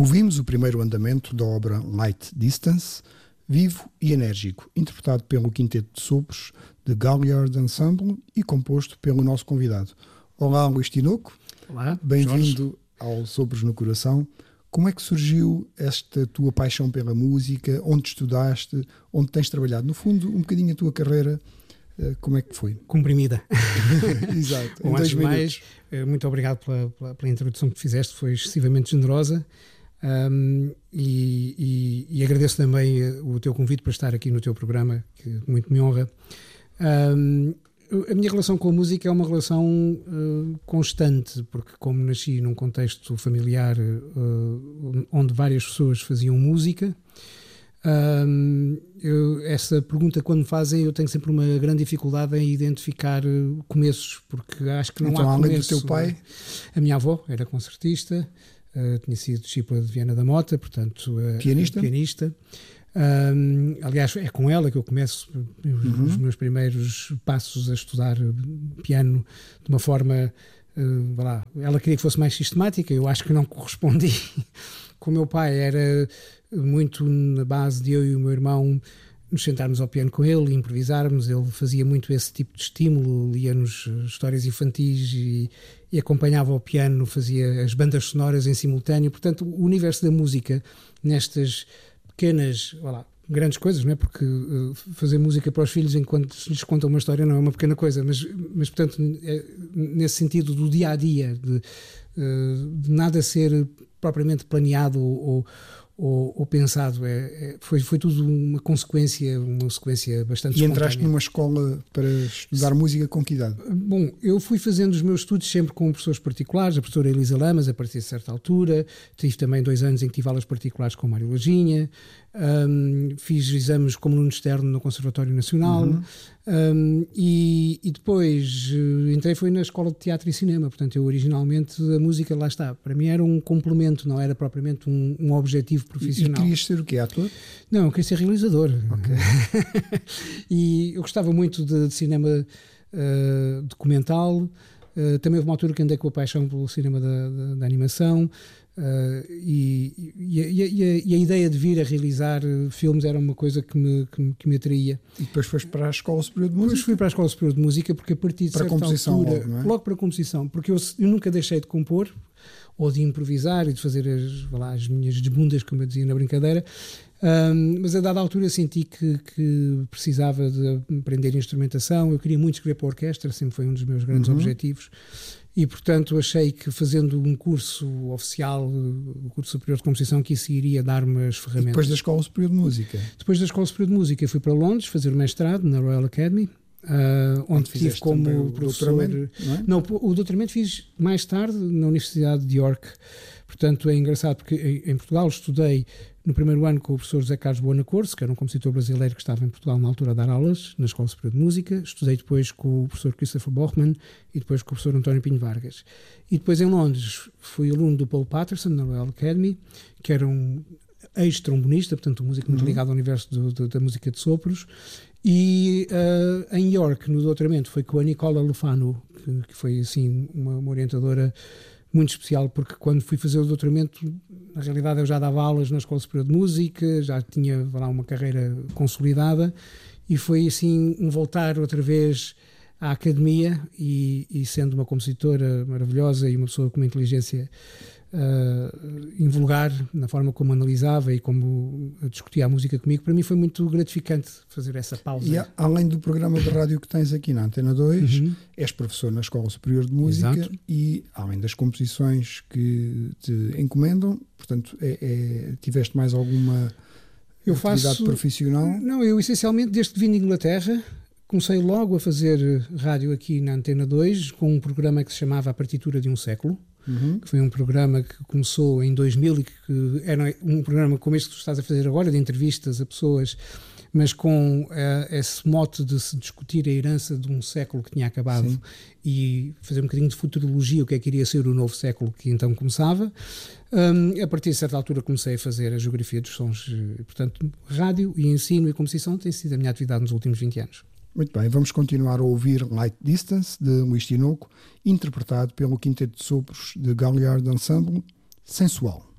Ouvimos o primeiro andamento da obra Light Distance, vivo e enérgico, interpretado pelo Quinteto de Sopros de Galliard Ensemble e composto pelo nosso convidado. Olá, Luís Tinoco. Olá, bem-vindo ao Sopros no Coração. Como é que surgiu esta tua paixão pela música? Onde estudaste? Onde tens trabalhado? No fundo, um bocadinho a tua carreira, como é que foi? Comprimida. Exato. Bom, antes de mais, muito obrigado pela introdução que fizeste, foi excessivamente generosa. E agradeço também o teu convite para estar aqui no teu programa, que muito me honra. A minha relação com a música é uma relação constante, porque como nasci num contexto familiar onde várias pessoas faziam música, essa pergunta quando me fazem, eu tenho sempre uma grande dificuldade em identificar começos, porque acho que não então, há começo. Além do teu pai? A minha avó era concertista, tinha sido discípula de Viana da Mota, portanto pianista. Aliás, é com ela que eu começo os meus primeiros passos a estudar piano de uma forma, ela queria que fosse mais sistemática, eu acho que não correspondi. Com o meu pai era muito na base de eu e o meu irmão nos sentarmos ao piano com ele e improvisarmos. Ele fazia muito esse tipo de estímulo, lia-nos histórias infantis e acompanhava ao piano, fazia as bandas sonoras em simultâneo. Portanto, o universo da música nestas pequenas, grandes coisas, não é? Porque fazer música para os filhos enquanto lhes contam uma história não é uma pequena coisa, mas portanto, nesse sentido do dia-a-dia, de nada ser propriamente planeado ou pensado, foi tudo uma sequência bastante espontânea. E entraste numa escola para estudar música com que idade? Bom, eu fui fazendo os meus estudos sempre com professores particulares, a professora Elisa Lamas, a partir de certa altura, tive também 2 anos em que tive aulas particulares com o Mário Lajinha, fiz exames como aluno externo no Conservatório Nacional, e depois entrei foi na Escola de Teatro e Cinema. Portanto, eu originalmente a música, lá está, para mim era um complemento, não era propriamente um objetivo profissional. E querias ser o quê? Ator? Não, eu queria ser realizador. Okay. E eu gostava muito de cinema documental. Também houve uma altura que andei com a paixão pelo cinema da animação. E a ideia de vir a realizar filmes era uma coisa que me atraía. E depois foste para a Escola Superior de Música? Depois fui para a Escola Superior de Música, porque a partir de para certa altura, logo para a composição, porque eu nunca deixei de compor ou de improvisar e de fazer as minhas desbundas, como eu dizia na brincadeira, mas a dada altura senti que precisava de aprender instrumentação. Eu queria muito escrever para a orquestra, sempre foi um dos meus grandes objetivos. E, portanto, achei que fazendo um curso oficial, o curso superior de composição, que isso iria dar-me as ferramentas. E depois da Escola Superior de Música? Depois da Escola Superior de Música fui para Londres fazer o mestrado na Royal Academy, onde tive como professor... Não, o doutoramento fiz mais tarde na Universidade de York. Portanto, é engraçado porque em Portugal estudei no primeiro ano com o professor José Carlos Boanacorso, que era um compositor brasileiro que estava em Portugal na altura a dar aulas na Escola Superior de Música. Estudei depois com o professor Christopher Borchman e depois com o professor António Pinho Vargas. E depois em Londres fui aluno do Paul Patterson na Royal Academy, que era um ex-trombonista, portanto um músico muito ligado ao universo da música de sopros. E em York, no doutoramento, foi com a Nicola Lufano, que foi assim uma orientadora muito especial, porque quando fui fazer o doutoramento, na realidade eu já dava aulas na Escola Superior de Música, já tinha uma carreira consolidada, e foi assim um voltar outra vez à academia, e sendo uma compositora maravilhosa e uma pessoa com uma inteligência invulgar na forma como analisava e como discutia a música comigo, para mim foi muito gratificante fazer essa pausa. E além do programa de rádio que tens aqui na Antena 2, és professor na Escola Superior de Música. Exato. E além das composições que te encomendam, portanto, tiveste mais alguma atividade profissional? Não, eu essencialmente, desde que vim de Inglaterra, comecei logo a fazer rádio aqui na Antena 2 com um programa que se chamava A Partitura de um Século, que foi um programa que começou em 2000 e que era um programa como este que tu estás a fazer agora, de entrevistas a pessoas, mas com esse mote de se discutir a herança de um século que tinha acabado. Sim. E fazer um bocadinho de futurologia, o que é que iria ser o novo século que então começava. A partir de certa altura comecei a fazer a geografia dos sons. Portanto, rádio e ensino e composição tem sido a minha atividade nos últimos 20 anos. Muito bem, vamos continuar a ouvir Light Distance, de Luís Tinoco, interpretado pelo Quinteto de Sopros de Galliard Ensemble, Sensual.